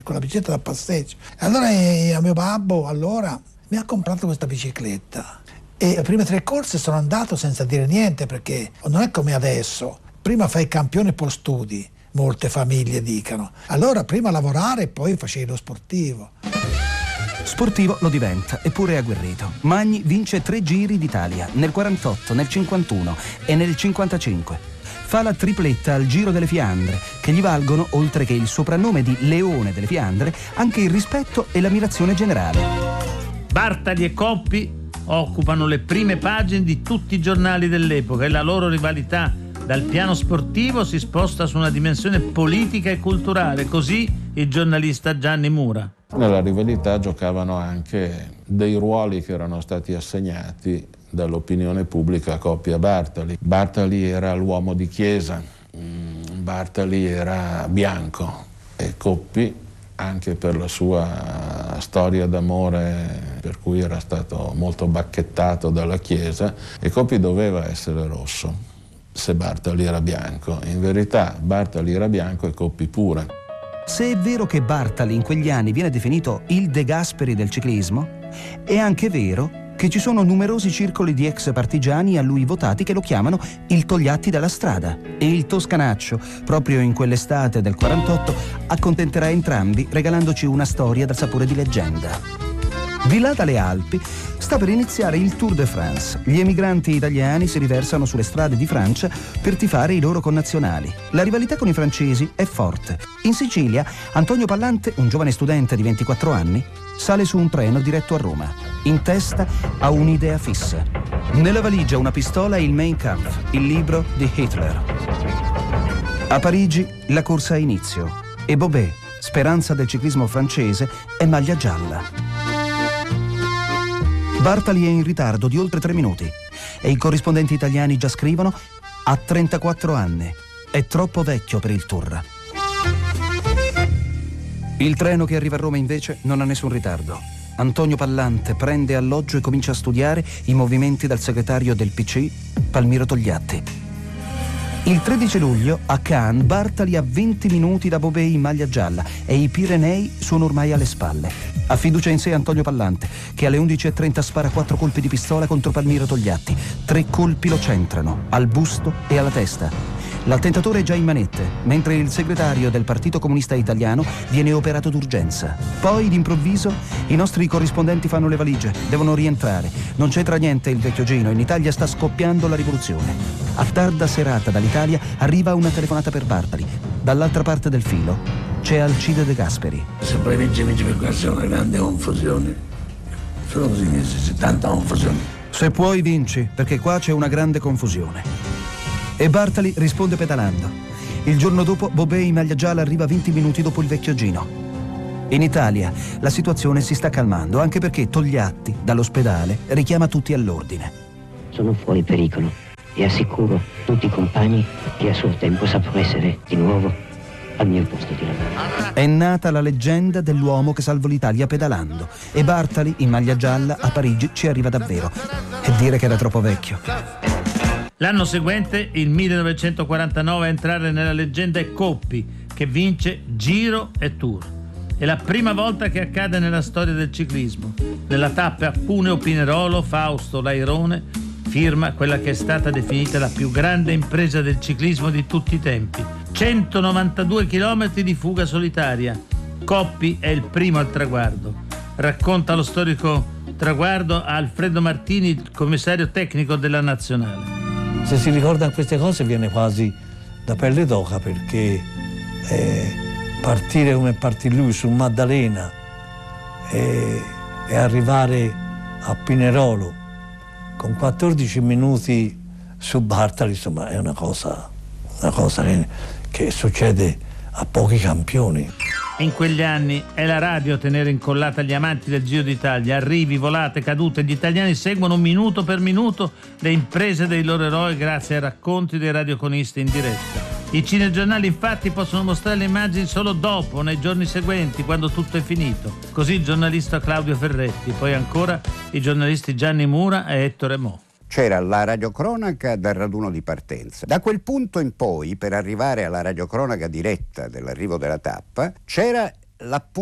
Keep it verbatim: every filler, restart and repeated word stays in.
con la bicicletta da passeggio. E allora eh, mio babbo allora mi ha comprato questa bicicletta e le prime tre corse sono andato senza dire niente, perché non è come adesso, prima fai campione e poi studi, molte famiglie dicono. Allora prima lavorare e poi facevi lo sportivo. Sportivo lo diventa, eppure è agguerrito. Magni vince tre giri d'Italia nel quarantotto, nel cinquantuno e nel cinquantacinque. Fa la tripletta al Giro delle Fiandre, che gli valgono, oltre che il soprannome di Leone delle Fiandre, anche il rispetto e l'ammirazione generale. Bartali e Coppi occupano le prime pagine di tutti i giornali dell'epoca e la loro rivalità dal piano sportivo si sposta su una dimensione politica e culturale, così il giornalista Gianni Mura. Nella rivalità giocavano anche dei ruoli che erano stati assegnati dall'opinione pubblica a Coppi e Bartali. Bartali era l'uomo di chiesa, Bartali era bianco e Coppi, anche per la sua storia d'amore per cui era stato molto bacchettato dalla chiesa, e Coppi doveva essere rosso se Bartali era bianco. In verità Bartali era bianco e Coppi pure. Se è vero che Bartali in quegli anni viene definito il De Gasperi del ciclismo, è anche vero che ci sono numerosi circoli di ex partigiani a lui votati che lo chiamano il Togliatti della strada, e il Toscanaccio, proprio in quell'estate del quarantotto, accontenterà entrambi regalandoci una storia dal sapore di leggenda. Di là dalle Alpi sta per iniziare il Tour de France. Gli emigranti italiani si riversano sulle strade di Francia per tifare i loro connazionali. La rivalità con i francesi è forte. In Sicilia, Antonio Pallante, un giovane studente di ventiquattro anni, sale su un treno diretto a Roma. In testa ha un'idea fissa. Nella valigia una pistola e il Mein Kampf, il libro di Hitler. A Parigi la corsa ha inizio e Bobet, speranza del ciclismo francese, è maglia gialla. Bartali è in ritardo di oltre tre minuti e i corrispondenti italiani già scrivono: ha trentaquattro anni, è troppo vecchio per il Tour. Il treno che arriva a Roma invece non ha nessun ritardo. Antonio Pallante prende alloggio e comincia a studiare i movimenti del segretario del P C, Palmiro Togliatti. Il tredici luglio a Cannes Bartali ha venti minuti da Bobet in maglia gialla e i Pirenei sono ormai alle spalle. Ha fiducia in sé Antonio Pallante, che alle undici e trenta spara quattro colpi di pistola contro Palmiro Togliatti. Tre colpi lo centrano, al busto e alla testa. L'attentatore è già in manette, mentre il segretario del Partito Comunista Italiano viene operato d'urgenza. Poi, d'improvviso, i nostri corrispondenti fanno le valigie, devono rientrare. Non c'entra niente il vecchio Gino, in Italia sta scoppiando la rivoluzione. A tarda serata dall'Italia arriva una telefonata per Bartali. Dall'altra parte del filo c'è Alcide De Gasperi. Se poi vince, vince per questa è una grande confusione. Solo così c'è tanta confusione. Se puoi vinci, perché qua c'è una grande confusione. E Bartali risponde pedalando. Il giorno dopo Bobet in maglia gialla arriva venti minuti dopo il vecchio Gino. In Italia la situazione si sta calmando, anche perché Togliatti dall'ospedale richiama tutti all'ordine. Sono fuori pericolo e assicuro tutti i compagni che a suo tempo saprò essere di nuovo al mio posto di lavoro. È nata la leggenda dell'uomo che salvò l'Italia pedalando, e Bartali in maglia gialla a Parigi ci arriva davvero. E dire che era troppo vecchio. L'anno seguente, il millenovecentoquarantanove, a entrare nella leggenda è Coppi, che vince Giro e Tour. È la prima volta che accade nella storia del ciclismo. Nella tappa a Cuneo-Pinerolo, Fausto Lairone firma quella che è stata definita la più grande impresa del ciclismo di tutti i tempi. centonovantadue chilometri di fuga solitaria. Coppi è il primo al traguardo. Racconta lo storico traguardo a Alfredo Martini, il commissario tecnico della Nazionale. Se si ricordano queste cose viene quasi da pelle d'oca, perché eh, partire come partì lui su Maddalena e, e arrivare a Pinerolo con quattordici minuti su Bartali, insomma, è una cosa, una cosa che, che succede a pochi campioni. In quegli anni è la radio a tenere incollata gli amanti del Giro d'Italia. Arrivi, volate, cadute. Gli italiani seguono minuto per minuto le imprese dei loro eroi grazie ai racconti dei radiocronisti in diretta. I cinegiornali infatti possono mostrare le immagini solo dopo, nei giorni seguenti, quando tutto è finito. Così il giornalista Claudio Ferretti, poi ancora i giornalisti Gianni Mura e Ettore Mo. C'era la radiocronaca dal raduno di partenza. Da quel punto in poi, per arrivare alla radiocronaca diretta dell'arrivo della tappa, c'era la